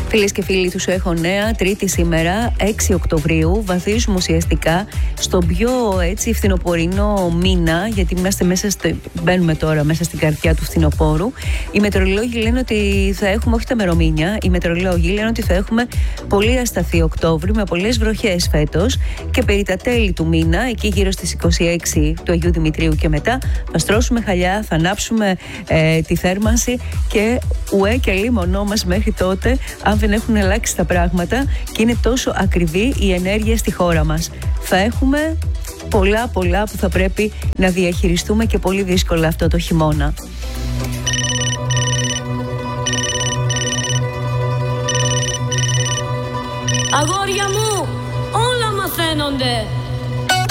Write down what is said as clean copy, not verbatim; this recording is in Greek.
Φίλες και φίλοι, τους έχω νέα. Τρίτη σήμερα, 6 Οκτωβρίου, βαδίζουμε ουσιαστικά στον πιο φθινοπορεινό μήνα, γιατί μπαίνουμε τώρα μέσα στην καρδιά του φθινοπόρου. Οι μετεωρολόγοι λένε ότι θα έχουμε, όχι τα μερομήνια, οι μετεωρολόγοι λένε ότι θα έχουμε πολύ ασταθή Οκτώβριο με πολλές βροχές φέτος, και περί τα τέλη του μήνα, εκεί γύρω στις 26 του Αγίου Δημητρίου και μετά, θα στρώσουμε χαλιά, θα ανάψουμε τη θέρμανση και ουέ και λίμωνό μας μέχρι τότε, αν δεν έχουν αλλάξει τα πράγματα και είναι τόσο ακριβή η ενέργεια στη χώρα μας. Θα έχουμε πολλά που θα πρέπει να διαχειριστούμε και πολύ δύσκολα αυτό το χειμώνα. Αγόρια μου, όλα μαθαίνονται.